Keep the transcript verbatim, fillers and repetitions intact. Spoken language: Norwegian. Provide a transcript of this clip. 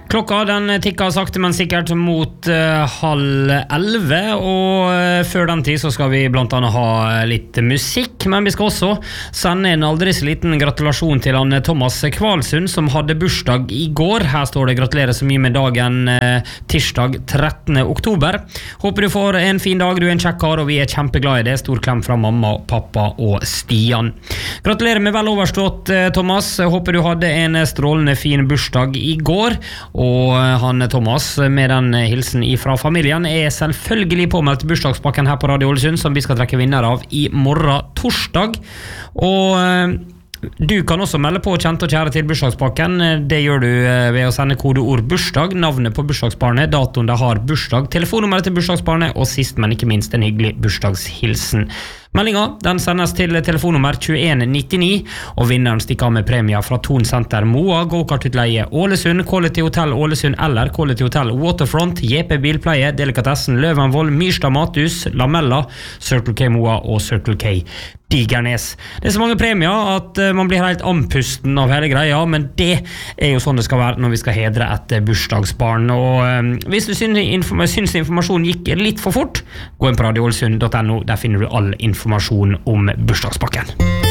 Klokka den tikker sakte men sikkert mot uh, halv elve, og uh, før den tid så skal vi blant annet ha litt musikk, men vi skal også sende en aldri så liten gratulasjon til han Thomas Kvalsund som hadde bursdag i går. Her står det gratulerer så mye med dagen uh, tirsdag trettende oktober. Håper du får en fin dag, du er en kjekk kar, og vi er kjempeglade i det. Stor klem fra mamma, pappa og Stian. Gratulerer med vel overstått, uh, Thomas. Håper du hadde en strålende fin bursdag i går. Og han Thomas med den hilsen ifra familien er selvfølgelig påmeldt bursdagspakken her på Radio Ålesund som vi skal trekke vinner av i morgen torsdag. Og du kan også melde på kjent og kjære til bursdagspakken. Det gjør du ved å sende kodeord bursdag, navnet på bursdagsbarnet, datoen det har bursdag, telefonnummeret til bursdagsbarnet og sist, men ikke minst en hyggelig bursdagshilsen. Meldinga den sendes til telefonnummer tjueen nittini, og vinneren stikker av med premier fra Thon Center Moa, Go-Kart-utleie Ålesund, Quality Hotel Ålesund eller Quality Hotel Waterfront, J P Bilpleie, Delikatessen Løvenvoll, Myrstad Mathus, Lamella, Circle K Moa og Circle K Digernes. Det er så mange premier at man blir helt andpusten av hele greia, men det er jo sånn det skal være når vi skal hedre et bursdagsbarn. Og um, hvis du syns, inform- syns informasjonen gikk litt for fort, gå inn på radio ålesund punktum no, der finner du all informasjon om bursdagspakken.